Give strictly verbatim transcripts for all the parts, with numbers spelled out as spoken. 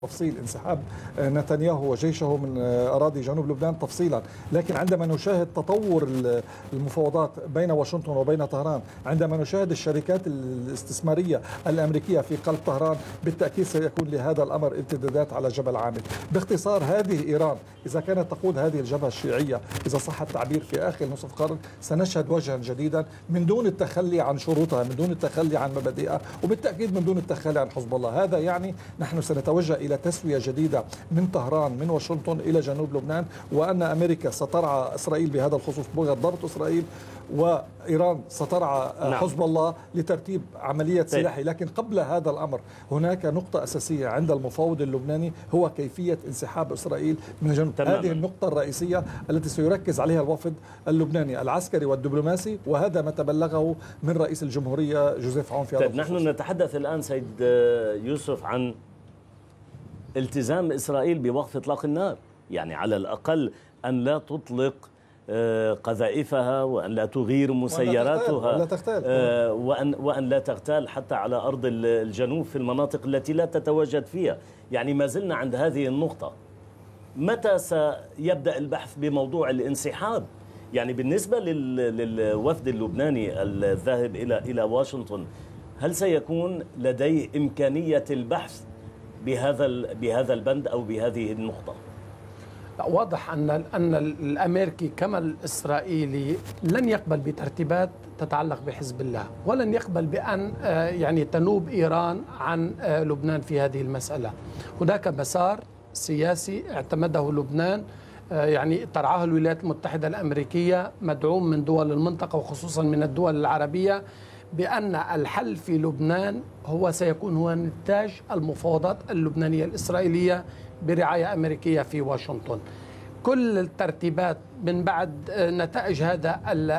تفصيل انسحاب نتنياهو وجيشه من أراضي جنوب لبنان تفصيلا، لكن عندما نشاهد تطور المفاوضات بين واشنطن وبين طهران، عندما نشاهد الشركات الاستثمارية الأمريكية في قلب طهران، بالتأكيد سيكون لهذا الأمر امتدادات على جبل عامل. باختصار، هذه إيران إذا كانت تقود هذه الجبهة الشيعية إذا صح التعبير في آخر نصف قرن، سنشهد وجها جديدا من دون التخلي عن شروطها، من دون التخلي عن مبادئها، وبالتأكيد من دون التخلي عن حزب الله. هذا يعني نحن سنتوجه إلى تسوية جديدة من طهران من واشنطن إلى جنوب لبنان، وأن أمريكا سترعى إسرائيل بهذا الخصوص بغض ضبط إسرائيل، وإيران سترعى نعم. حزب الله لترتيب عملية سلاحي. لكن قبل هذا الأمر هناك نقطة أساسية عند المفاوض اللبناني، هو كيفية انسحاب إسرائيل من جنوب. تمام. هذه النقطة الرئيسية التي سيركز عليها الوفد اللبناني العسكري والدبلوماسي، وهذا ما تبلغه من رئيس الجمهورية جوزيف عون في هذا الخصوص. نحن نتحدث الآن سيد يوسف عن التزام إسرائيل بوقف إطلاق النار، يعني على الأقل أن لا تطلق قذائفها، وأن لا تغير مسيراتها، وأن لا تغتال وأن, وأن لا تغتال حتى على أرض الجنوب في المناطق التي لا تتواجد فيها. يعني ما زلنا عند هذه النقطة. متى سيبدأ البحث بموضوع الانسحاب؟ يعني بالنسبة للوفد اللبناني الذاهب إلى إلى واشنطن، هل سيكون لديه إمكانية البحث بهذا بهذا البند أو بهذه النقطة؟ واضح أن أن الأمريكي كما الإسرائيلي لن يقبل بترتيبات تتعلق بحزب الله، ولن يقبل بأن يعني تنوب إيران عن لبنان في هذه المسألة. هناك مسار سياسي اعتمده لبنان، يعني ترعاه الولايات المتحدة الأمريكية، مدعوم من دول المنطقة وخصوصا من الدول العربية، بأن الحل في لبنان هو سيكون هو نتاج المفاوضات اللبنانية الإسرائيلية برعاية أمريكية في واشنطن. كل الترتيبات من بعد نتائج هذا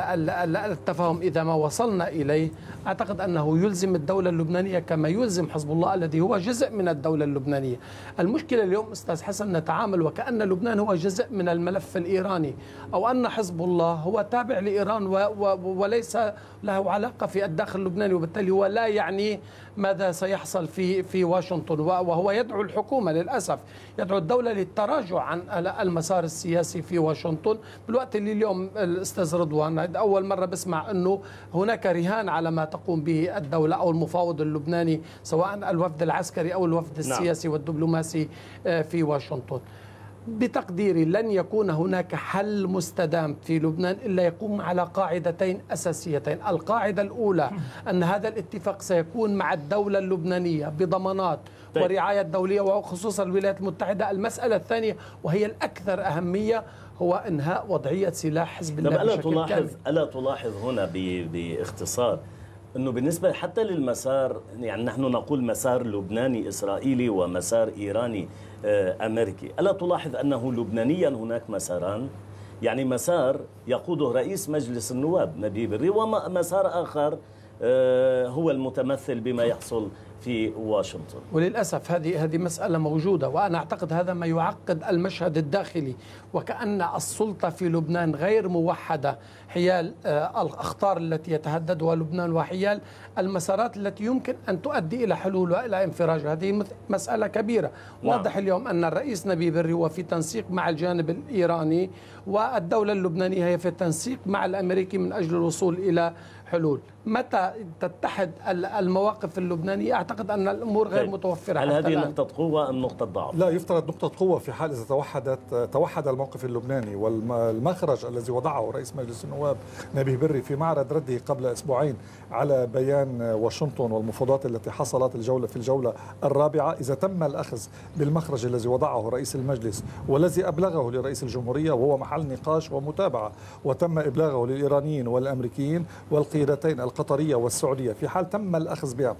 التفاهم إذا ما وصلنا إليه، أعتقد أنه يلزم الدولة اللبنانية كما يلزم حزب الله الذي هو جزء من الدولة اللبنانية. المشكلة اليوم أستاذ حسن نتعامل وكأن لبنان هو جزء من الملف الإيراني، أو أن حزب الله هو تابع لإيران وليس له علاقة في الداخل اللبناني، وبالتالي هو لا يعني ماذا سيحصل في في واشنطن، وهو يدعو الحكومة للأسف يدعو الدولة للتراجع عن المسار السياسي في واشنطن. بالوقت اللي اليوم الأستاذ رضوان أول مرة بسمع أنه هناك رهان على ما تقوم به الدولة أو المفاوض اللبناني، سواء الوفد العسكري أو الوفد السياسي والدبلوماسي في واشنطن. بتقديري لن يكون هناك حل مستدام في لبنان إلا يقوم على قاعدتين أساسيتين. القاعدة الأولى أن هذا الاتفاق سيكون مع الدولة اللبنانية بضمانات طيب. ورعاية دولية وخصوصا الولايات المتحدة. المسألة الثانية وهي الأكثر أهمية هو إنهاء وضعية سلاح حزب الله ألا بشكل تلاحظ كامل. ألا تلاحظ هنا باختصار أنه بالنسبة حتى للمسار، يعني نحن نقول مسار لبناني إسرائيلي ومسار إيراني أمريكي، ألا تلاحظ أنه لبنانيا هناك مساران؟ يعني مسار يقوده رئيس مجلس النواب نبيه بري، ومسار آخر هو المتمثل بما يحصل في واشنطن. وللأسف هذه هذه مسألة موجودة، وأنا أعتقد هذا ما يعقد المشهد الداخلي، وكأن السلطة في لبنان غير موحدة حيال الأخطار التي يتهددها لبنان وحيال المسارات التي يمكن أن تؤدي إلى حلول وإلى انفراج. هذه مسألة كبيرة. نعم. واضح اليوم أن الرئيس نبيه بري هو في تنسيق مع الجانب الإيراني، والدولة اللبنانية هي في تنسيق مع الأمريكي من أجل الوصول إلى حلول. متى تتحد المواقف اللبنانية أعتقد أن الأمور غير متوفرة. هل هذه نقطة قوة أم نقطة ضعف؟ لا، يفترض نقطة قوة في حال إذا توحدت توحد الموقف اللبناني، والمخرج الذي وضعه رئيس مجلس النواب نبيه بري في معرض رده قبل أسبوعين على بيان واشنطن والمفاوضات التي حصلت الجولة في الجولة الرابعة، إذا تم الأخذ بالمخرج الذي وضعه رئيس المجلس والذي أبلغه لرئيس الجمهورية وهو محل نقاش ومتابعة، وتم إبلاغه للإيرانيين والأمريكيين والقيادتين القطرية والسعودية، في حال تم الأخذ بها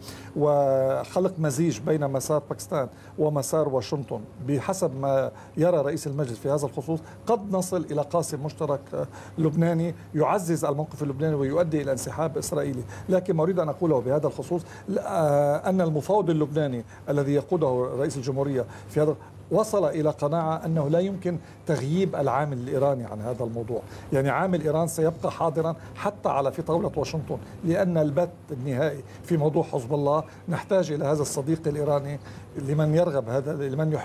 وخلق مزيج بين مسار باكستان ومسار واشنطن بحسب ما يرى رئيس المجلس في هذا الخصوص، قد نصل إلى قاسم مشترك لبناني يعزز الموقف اللبناني ويؤدي إلى انسحاب إسرائيلي. لكن ما أريد أن أقوله بهذا الخصوص أن المفاوض اللبناني الذي يقوده رئيس الجمهورية في هذا وصل إلى قناعة أنه لا يمكن تغييب العامل الإيراني عن هذا الموضوع. يعني عامل إيران سيبقى حاضرا حتى على في طاولة واشنطن، لأن البت النهائي في موضوع حزب الله نحتاج إلى هذا الصديق الإيراني لمن يرغب هذا لمن يحب